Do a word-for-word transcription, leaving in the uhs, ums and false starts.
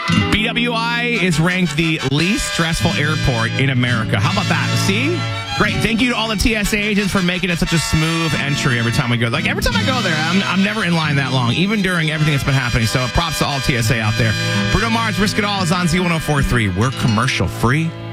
B W I is ranked the least stressful airport in America. How about that? See? Great. Thank you to all the T S A agents for making it such a smooth entry every time we go. Like, every time I go there, I'm, I'm never in line that long, even during everything that's been happening. So props to all T S A out there. Bruno Mars, Risk It All is on Z one oh four three. We're commercial free.